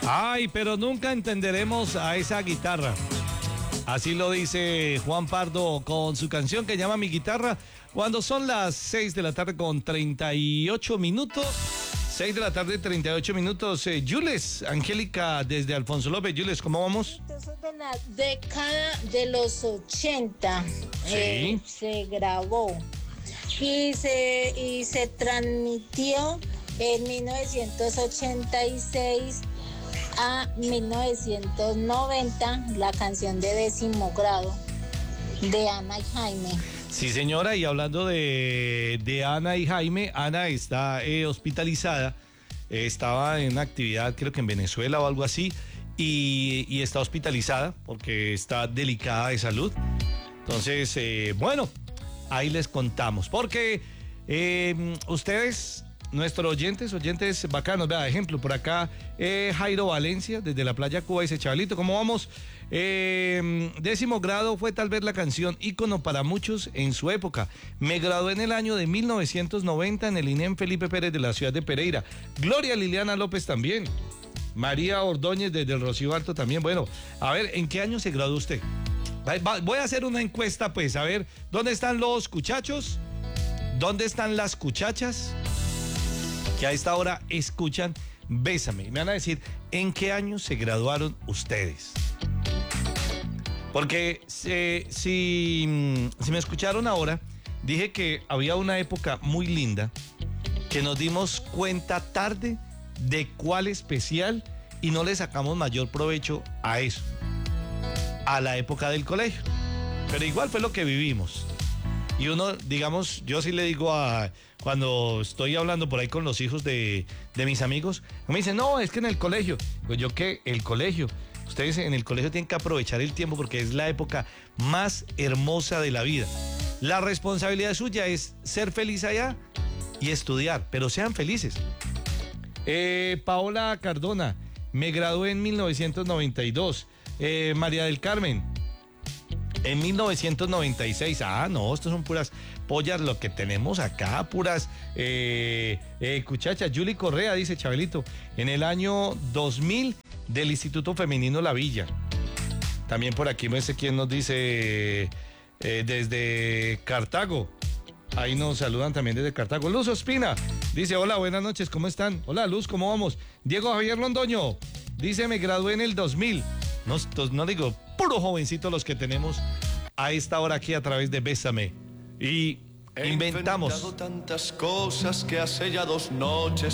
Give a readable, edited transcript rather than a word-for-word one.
Ay, pero nunca entenderemos a esa guitarra. Así lo dice Juan Pardo con su canción que llama Mi Guitarra, cuando son las 6 de la tarde con 38 minutos. 6 de la tarde, 38 minutos. Jules, Angélica, desde Alfonso López. Jules, ¿cómo vamos? Eso es de la década de los 80. Sí. Se grabó y se transmitió en 1986 a 1990 la canción de Décimo Grado de Ana y Jaime. Sí, señora, y hablando de Ana y Jaime, Ana está hospitalizada, estaba en una actividad, creo que en Venezuela o algo así, y está hospitalizada porque está delicada de salud. Entonces, bueno, ahí les contamos, porque ustedes, nuestros oyentes bacanos, vea, ejemplo, por acá Jairo Valencia, desde la playa Cuba, dice: Chavalito, ¿cómo vamos? Décimo Grado fue tal vez la canción ícono para muchos en su época. Me gradué en el año de 1990 en el INEM Felipe Pérez de la ciudad de Pereira. Gloria Liliana López también. María Ordóñez desde el Rocío Alto también. Bueno, a ver, ¿en qué año se graduó usted? Voy a hacer una encuesta, pues, a ver, ¿dónde están los cuchachos? ¿Dónde están las cuchachas que a esta hora escuchan Bésame? Me van a decir en qué año se graduaron ustedes. Porque si me escucharon ahora, dije que había una época muy linda que nos dimos cuenta tarde de cuál especial y no le sacamos mayor provecho a eso, a la época del colegio. Pero igual fue lo que vivimos. Y uno, digamos, yo sí le digo cuando estoy hablando por ahí con los hijos de mis amigos, me dicen: no, es que en el colegio. Pues yo, ¿qué? El colegio. Ustedes en el colegio tienen que aprovechar el tiempo porque es la época más hermosa de la vida. La responsabilidad suya es ser feliz allá y estudiar, pero sean felices. Paola Cardona, me gradué en 1992. María del Carmen, en 1996. Ah, no, estos son puras pollas lo que tenemos acá, puras cuchachas. Julie Correa dice: Chabelito, en el año 2000 del Instituto Femenino La Villa. También por aquí no sé quién nos dice desde Cartago. Ahí nos saludan también desde Cartago. Luz Ospina dice: hola, buenas noches, ¿cómo están? Hola, Luz, ¿cómo vamos? Diego Javier Londoño dice: me gradué en el 2000. No digo, puro jovencito los que tenemos a esta hora aquí a través de Bésame. Y inventamos tantas cosas que hace ya 2 noches